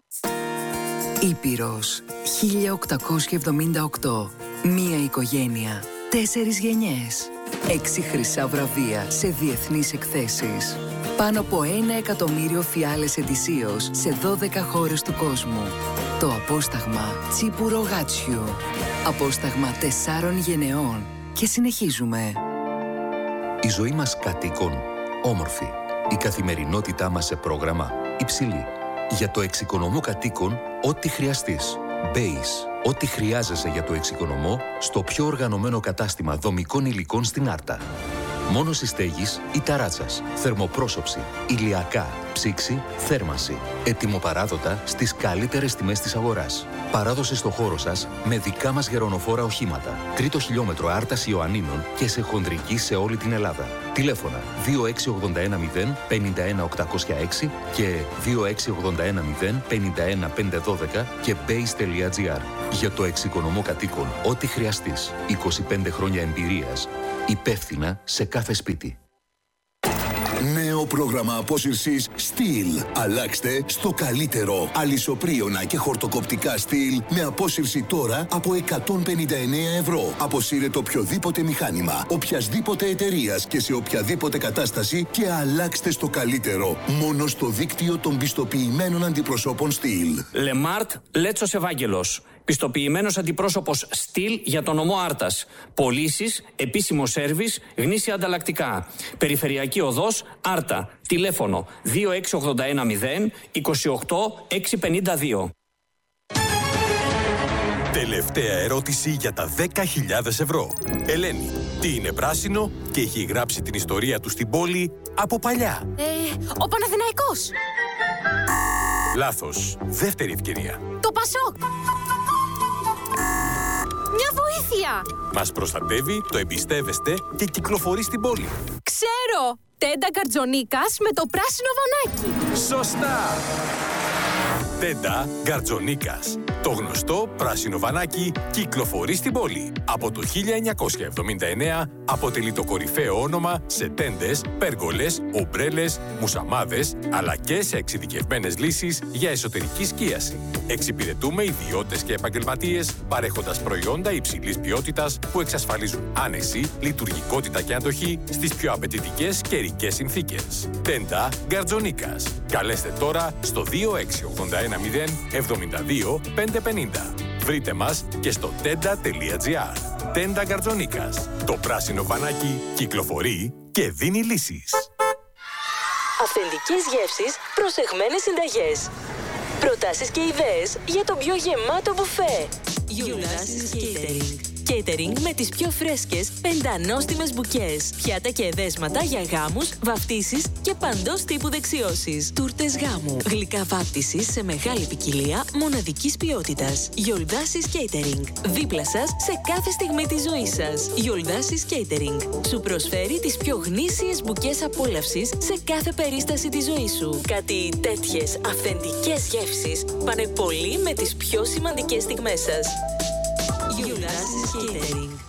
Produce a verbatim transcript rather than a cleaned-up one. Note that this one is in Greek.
Ήπειρος χίλια οκτακόσια εβδομήντα οκτώ. Μία οικογένεια, τέσσερις γενιές. Έξι χρυσά βραβεία σε διεθνείς εκθέσεις. Πάνω από ένα εκατομμύριο φιάλες ετησίως σε δώδεκα χώρες του κόσμου. Το απόσταγμα Τσίπου Ρογάτσιου. Απόσταγμα τεσσάρων γενεών. Και συνεχίζουμε. Η ζωή μας κατοίκων, όμορφη. Η καθημερινότητά μας σε πρόγραμμα, υψηλή. Για το εξοικονομό κατοίκων, ό,τι χρειαστείς. Base. Ό,τι χρειάζεσαι για το εξοικονομό στο πιο οργανωμένο κατάστημα δομικών υλικών στην Άρτα. Μόνος στέγης ή ταράτσας, θερμοπρόσωψη, ηλιακά, ψήξη, θέρμανση. Ετοιμοπαράδοτα στις καλύτερες τιμές της αγοράς. Παράδοση στο χώρο σας με δικά μας γερονοφόρα οχήματα. Τρίτο χιλιόμετρο Άρτας Ιωαννίνων και σε χοντρική σε όλη την Ελλάδα. Τηλέφωνα δύο έξι ογδόντα ένα μηδέν πενήντα ένα οκτακόσια έξι και δύο έξι ογδόντα ένα μηδέν πενήντα ένα πεντακόσια δώδεκα και base τελεία gr. Για το εξοικονομό κατοίκων, ό,τι χρειαστείς. είκοσι πέντε χρόνια εμπειρίας. Υπεύθυνα σε κάθε σπίτι. Νέο πρόγραμμα απόσυρσης Steel. Αλλάξτε στο καλύτερο. Αλυσοπρίωνα και χορτοκοπτικά Steel με απόσυρση τώρα από εκατόν πενήντα εννέα ευρώ. Αποσύρετε οποιοδήποτε μηχάνημα, οποιασδήποτε εταιρείας και σε οποιαδήποτε κατάσταση και αλλάξτε στο καλύτερο. Μόνο στο δίκτυο των πιστοποιημένων αντιπροσώπων Steel. Λεμάρτ Λέτσος Ευάγγελος. Πιστοποιημένος αντιπρόσωπος Στυλ για τον νομό Άρτας. Πωλήσεις, επίσημο σέρβις, γνήσια ανταλλακτικά. Περιφερειακή οδός Άρτα. Τηλέφωνο δύο έξι ογδόντα ένα μηδέν είκοσι οκτώ εξακόσια πενήντα δύο. Τελευταία ερώτηση για τα δέκα χιλιάδες ευρώ. Ελένη, τι είναι πράσινο και έχει γράψει την ιστορία του στην πόλη από παλιά? Ε, ο Παναθηναϊκός. Λάθος. Δεύτερη ευκαιρία. Το Πασόκ. Μια βοήθεια! Μας προστατεύει, το εμπιστεύεστε και κυκλοφορεί στην πόλη. Ξέρω! Τέντα Γκαρτζονίκας με το πράσινο βανάκι. Σωστά! Τέντα Γκαρτζονίκας. Το γνωστό πράσινο βανάκι κυκλοφορεί στην πόλη. Από το χίλια εννιακόσια εβδομήντα εννέα αποτελεί το κορυφαίο όνομα σε τέντες, πέργολες, ομπρέλες, μουσαμάδες, αλλά και σε εξειδικευμένες λύσεις για εσωτερική σκίαση. Εξυπηρετούμε ιδιώτες και επαγγελματίες, παρέχοντας προϊόντα υψηλής ποιότητας που εξασφαλίζουν άνεση, λειτουργικότητα και αντοχή στις πιο απαιτητικές καιρικές συνθήκες. Τέντα Γκαρτζονίκας. Καλέστε τώρα στο δύο έξι ογδόντα ένα μηδέν εβδομήντα δύο πεντακόσια πενήντα. Βρείτε μας και στο τέντα τελεία gr. Τέντα Γκαρτζονίκας. Το πράσινο βανάκι κυκλοφορεί και δίνει λύσεις. Αυθεντικές γεύσεις, προσεγμένες συνταγές. Προτάσεις και ιδέες για το πιο γεμάτο μπουφέ. Γιουλάσης Catering. Catering με τις πιο φρέσκες, πεντανόστιμες μπουκές. Πιάτα και εδέσματα για γάμους, βαφτίσεις και παντός τύπου δεξιώσεις. Τούρτες γάμου. Γλυκά βάπτισης σε μεγάλη ποικιλία μοναδικής ποιότητας. Γιολδάσης Catering. Δίπλα σας σε κάθε στιγμή της ζωής σας. Γιολδάσης Catering. Σου προσφέρει τις πιο γνήσιες μπουκές απόλαυσης σε κάθε περίσταση της ζωής σου. Κάτι τέτοιες αυθεντικές γεύσεις πάνε πολύ με τις πιο σημαντικές στιγμές σας. Γιουλάσης Catering.